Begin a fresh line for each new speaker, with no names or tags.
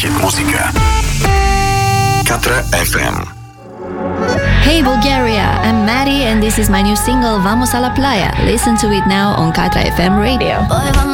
hit música. Katra FM.
Hey Bulgaria, I'm Maddie and this is my new single Vamos a la Playa. Listen to it now on Katra FM radio.